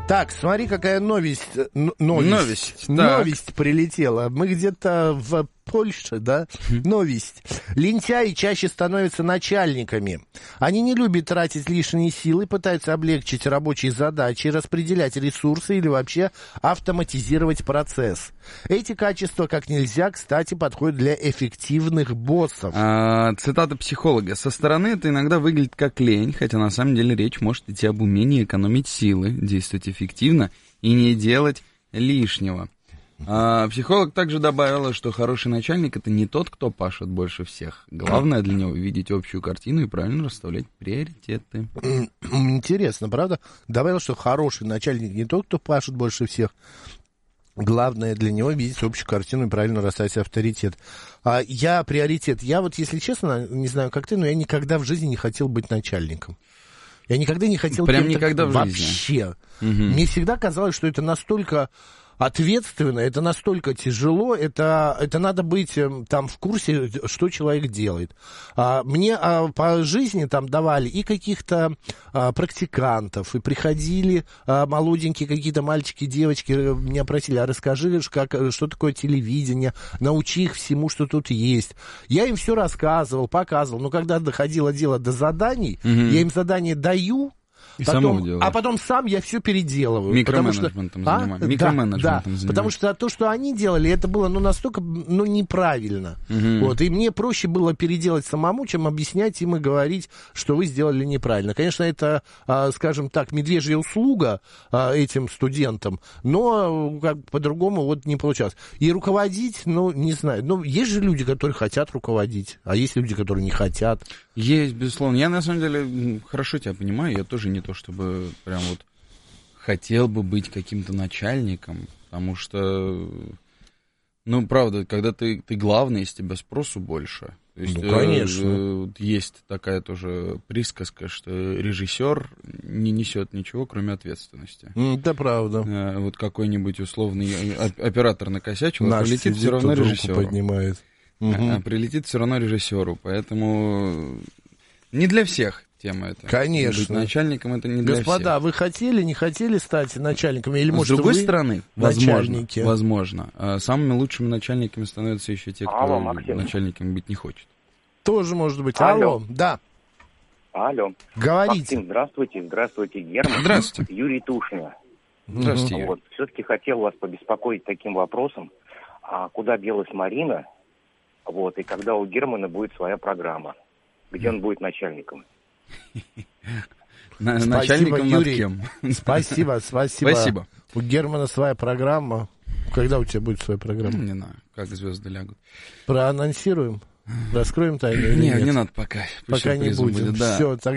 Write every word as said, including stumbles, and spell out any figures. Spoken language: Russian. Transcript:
Так, смотри, какая новость, н- новость, Новость, новость прилетела. Мы где-то в Польше, да? Новость. Лентяи чаще становятся начальниками. Они не любят тратить лишние силы, пытаются облегчить рабочие задачи, распределять ресурсы или вообще автоматизировать процесс. Эти качества как нельзя, кстати, подходят для эффективных боссов. А, цитата психолога. Со стороны это иногда выглядит как лень, хотя на самом деле речь может идти об умении экономить силы, действовать эффективно и не делать лишнего. А, психолог также добавила, что хороший начальник — это не тот, кто пашет больше всех. Главное для него — видеть общую картину и правильно расставлять приоритеты. Интересно, правда? Добавила, что хороший начальник не тот, кто пашет больше всех. Главное для него видеть общую картину и правильно расставить авторитет. А я приоритет. Я вот, если честно, не знаю, как ты, но я никогда в жизни не хотел быть начальником. Я никогда не хотел... Прям никогда в вообще. жизни? Вообще. Угу. Мне всегда казалось, что это настолько ответственно, это настолько тяжело, это, это надо быть там в курсе, что человек делает. А, мне а, по жизни там давали и каких-то а, практикантов, и приходили а, молоденькие какие-то мальчики, девочки, меня просили, а расскажи, как, что такое телевидение, научи их всему, что тут есть. Я им все рассказывал, показывал, но когда доходило дело до заданий, угу. я им задание даю, И потом, а потом сам я все переделываю. Микроменеджментом что, занимаюсь. А? Микроменеджментом да, да, занимаюсь. потому что то, что они делали, это было ну, настолько ну, неправильно. Угу. Вот, и мне проще было переделать самому, чем объяснять им и говорить, что вы сделали неправильно. Конечно, это, скажем так, медвежья услуга этим студентам, но как по-другому вот не получалось. И руководить, ну, не знаю. Ну, есть же люди, которые хотят руководить, а есть люди, которые не хотят. Есть, безусловно. Я, на самом деле, хорошо тебя понимаю. Я тоже не то, чтобы прям вот хотел бы быть каким-то начальником, потому что, ну, правда, когда ты, ты главный, с тебя спросу больше. То есть, ну, конечно. Э, есть такая тоже присказка, что режиссер не несет ничего, кроме ответственности. Это правда. Э, вот какой-нибудь условный оператор накосячил, а Наш прилетит все равно режиссеру. Поднимает. Угу. А прилетит все равно режиссеру, поэтому не для всех тема эта. Конечно. Быть начальником это не для всех. Господа, вы хотели, не хотели стать начальником? Или, может, с другой вы стороны, начальники? Возможно, возможно. Самыми лучшими начальниками становятся еще те, кто Алло, Максим. начальником быть не хочет. Тоже может быть. Алло. Алло, да. Алло. Говорите. Максим, здравствуйте, здравствуйте, Герман. Здравствуйте. Юрий Тушина. Здравствуйте, Юрий. Вот, все-таки хотел вас побеспокоить таким вопросом. А куда делась Марина? Вот, и когда у Германа будет своя программа? Где он будет начальником? На, Спасибо, начальником Юрий. над кем? Спасибо, спасибо. Спасибо. У Германа своя программа. Когда у тебя будет своя программа? Не знаю, как звезды лягут. Проанонсируем? Раскроем тайну или Не, нет? не надо пока. Пусть Пока не сюрпризом будем. будет, да. Все,